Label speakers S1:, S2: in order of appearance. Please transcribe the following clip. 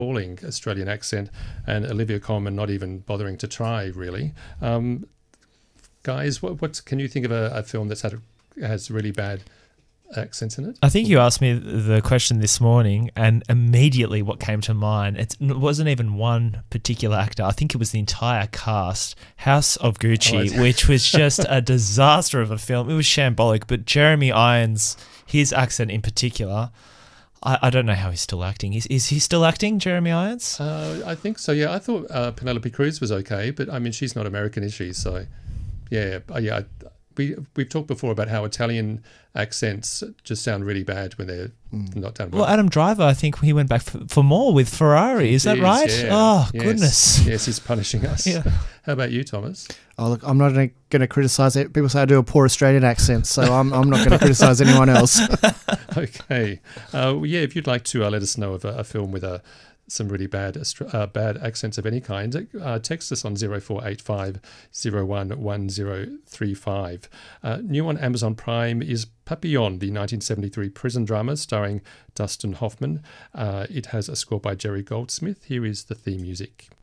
S1: appalling Australian accent, and Olivia Colman not even bothering to try, really. Guys, what can you think of a film has really bad accents in it?
S2: I think you asked me the question this morning, and immediately what came to mind, it wasn't even one particular actor. I think it was the entire cast. House of Gucci, which was just a disaster of a film. It was shambolic, but Jeremy Irons, his accent in particular, I don't know how he's still acting. Is he still acting, Jeremy Irons?
S1: I think so, yeah. I thought Penelope Cruz was okay, but I mean, she's not American, is she? So, yeah. We've talked before about how Italian accents just sound really bad when they're not done well.
S2: Well, Adam Driver, I think he went back for more with Ferrari. Is that right?
S1: Yeah.
S2: Oh,
S1: yes.
S2: Goodness.
S1: Yes, he's punishing us. Yeah. How about you, Thomas?
S3: Oh, look, I'm not going to criticise it. People say I do a poor Australian accent, so I'm not going to criticise anyone else.
S1: Okay. If you'd like to let us know of a film with some really bad accents of any kind, text us on 0485 011035. New on Amazon Prime is Papillon, the 1973 prison drama starring Dustin Hoffman. It has a score by Jerry Goldsmith. Here is the theme music.